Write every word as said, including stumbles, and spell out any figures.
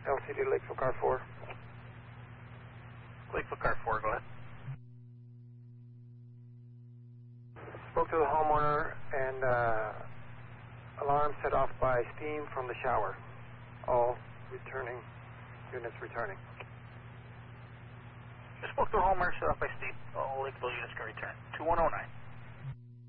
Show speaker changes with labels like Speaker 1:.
Speaker 1: L C D Lakeville Car four.
Speaker 2: Lakeville Car four, go ahead.
Speaker 1: Spoke to the homeowner and uh, alarm set off by steam from the shower. All returning, units returning.
Speaker 2: I spoke to the homeowner, set off by steam. All Lakeville units can return. two one oh nine.